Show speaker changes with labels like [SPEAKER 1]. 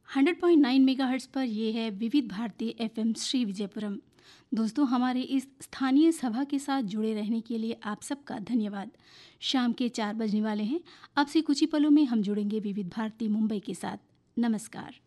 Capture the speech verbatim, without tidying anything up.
[SPEAKER 1] Hundred point nine megahertz पर ये है विविध भारती एफएम श्री विजयपुरम। दोस्तों, हमारे इस स्थानीय सभा के साथ जुड़े रहने के लिए आप सबका धन्यवाद। शाम के चार बजने वाले हैं। अब से कुछ ही पलों में हम जुड़ेंगे विविध भारती मुंबई के साथ। नमस्कार।